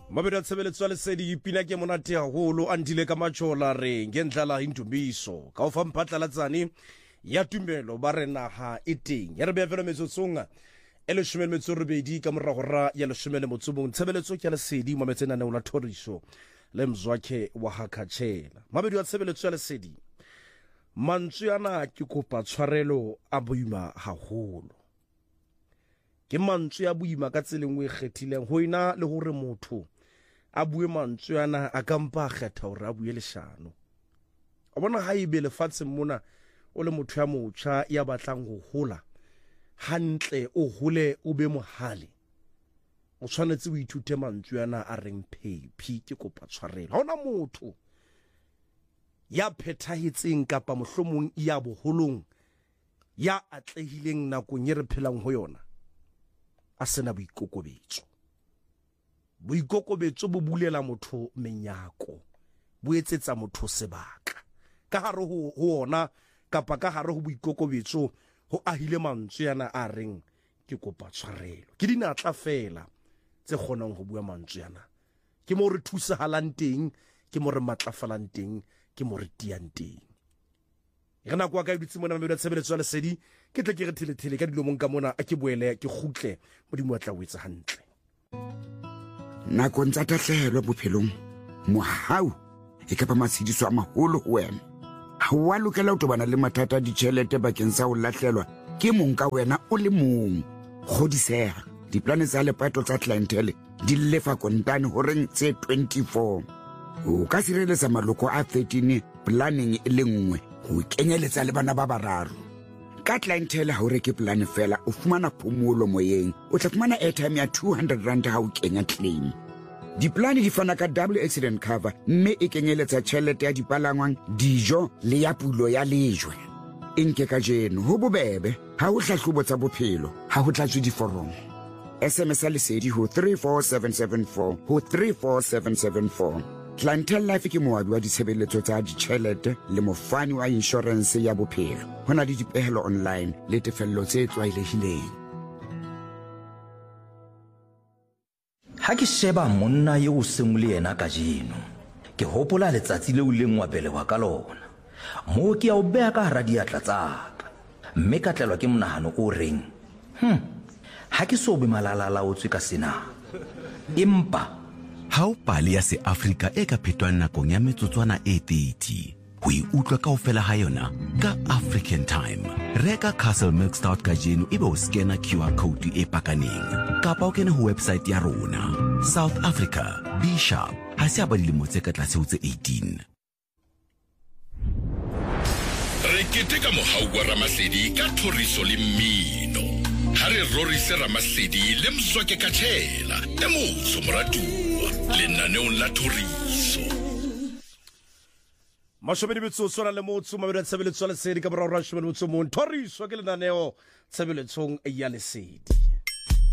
Mabedi a tshebeletso le sedi ipina ke monate haholo andile ka matshola re ngendlala indumiso ka ofa mphatlalatsane ya tumelo ba re naha e teng ya re be fela metsotsonga ele shumele metsorobedi ka moragora ya le shumele motsomong tshebeletso ke le sedi mo metsena ne ola thoriso le mzwakhe wa hakatshela mabedi a tshebeletso ya le sedi mantswe yana ke kopa tshwarelo a boima haholo ke mantswe ya boima ka tseleng o ikgethileng ho ina le hore motho a bue mantswe yana a kampa kgetha hore a bue leshano a bona ha ibe lefatshe mona o le motho ya motjha ya batlang ho hola hantle o hole o be mohale o tshwanetse o ithute mantswe yana a reng phephi ke kopa tshwarelo ha ona motho ya phethahetseng kapa mohlomong ya boholong ya atlehileng nakong ye re phelang ho yona a sena boikokobetso bo bulela motho menyako bo etsetsa motho sebaka ka hare ho ona kapa ka hare ho boikokobetso ho ahile mantswe yana a reng ke kopa tshwarelo ke dinatla fela tse kgonang ho bua mantswe yana ke mo re thusahalang teng ke mo re matlafalang teng ke mo re tiang teng re na kwa ka ditse mona mabedi a tshebeletso ya lesedi ke tle ke re thele ka dilomong ka mona a ke boele ke khutle modimo wa tla o etsa hantle nako ntsa tahlehelo bophelong mohau e ka ba matshidiso a maholo ho wena ha wa lokela ho tobana le mathata a ditjhelete bakeng sa ho lahlelwa ke mong ka wena o le mong kgodiseha diplane tsa lepato tsa clientele di lefa kontane ho reng tse 24 o ka sireletsa maloko a 13 planning e le nngwe ho kenyeletsa le bana ba bararo ka clientele ha o reke plan fela o fumana phomolo moyeng o tla fumana airtime ya 200 rand ha o kenya claim diplane di fana ka double accident cover mme e kenyeletsa tjhelete ya dipalangwang dijo le ya pulo ya lejwe nke ka jeno ho bobebe ha o hlahlobo tsa bophelo ha ho tlatswe diforomo SMS lesedi ho 34774 ho 34774 Clientele Life ke moabi wa ditshebeletso tsa ditjhelete le mofani wa insurance ya bophelo hona le dipehelo online le tefello tse tlwaelehileng ha ke sheba monna yo o seng le yena ka jeno ke hopola letsatsi le o leng wa belewa ka lona mo ke a o bea ka hara diatla tsaka mme ka tlelwa ke monahano o reng ha ke so be malalala o tswe ka sena empa ha o pale ya se-Afrika e ka phetwang nakong ya metsotswana e 30 ho e utlwa kaofela ha yona ka African Time reka Castle Milk Stout ka jeno ebe o scanner QR code e pakaneng kapa o kene ho website ya rona South Africa Be Sharp ha se aba dilemo tse ka tlase ho tse 18 re keteka mohau wa Ramahledi ka thoriso le mmino ha re rorise Ramahledi le Mzwakhe Katshela e motho moratua lenaneong la thoriso mashobedi metsotswana le motso mabedi a tshebeletso ya lesedi ka boraro ra shobedi motso mo thoriso ke lenaneo tshebeletsong ya lesedi